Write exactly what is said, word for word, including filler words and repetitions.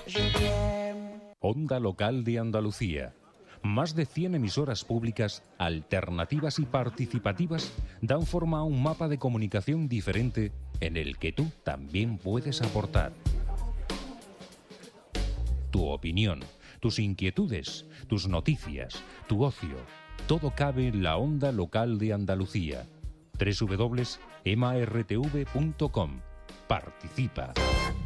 Onda Local de Andalucía. Más de cien emisoras públicas, alternativas y participativas dan forma a un mapa de comunicación diferente en el que tú también puedes aportar. Tu opinión, tus inquietudes, tus noticias, tu ocio, todo cabe en la Onda Local de Andalucía. doble u doble u doble u punto m a r t v punto com. Participa.